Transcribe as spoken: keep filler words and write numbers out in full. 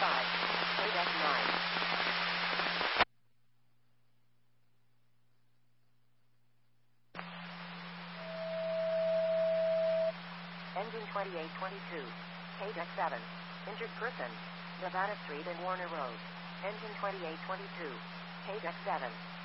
five. K deck nine. Engine twenty-eight twenty-two. K deck seven. Injured person. Nevada Street and Warner Road. Engine twenty-eight twenty-two. K deck seven.